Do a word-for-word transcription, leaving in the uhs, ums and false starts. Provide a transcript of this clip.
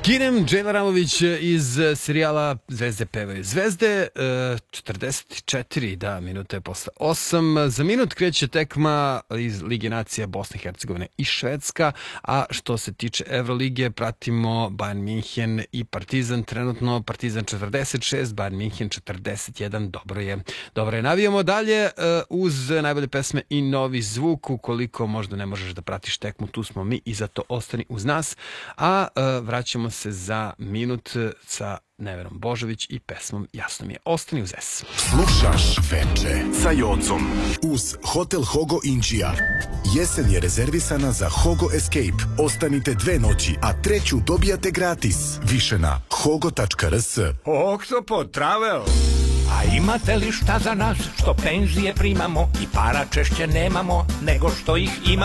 Kinem Džejlaramović iz serijala Zvezde pevaju. Zvezde, četrdeset četiri da, minuta je posle osam. Za minut kreće tekma iz Lige nacija Bosne i Hercegovine i Švedska, a što se tiče Evrolige pratimo Bayern Minhen i Partizan. Trenutno Partizan četrdeset šest, Bayern Minhen četrdeset jedan. Dobro je, dobro je. Navijamo dalje uz najbolje pesme i novi zvuk. Ukoliko možda ne možeš da pratiš tekmu, tu smo mi i zato ostani uz nas. A vraćamo se za minut sa Neverom Božović i pesmom Jasno mi je. Ostani uz S. Slušaš Veče sa Jocom uz Hotel Hogo Inđija. Jesen je rezervisana za Hogo Escape. Ostanite dve noći, a treću dobijate gratis. Više na hogo tačka rs. Oktopod Travel. A imate li šta za nas, što penzije primamo i para češće nemamo nego što ih imamo?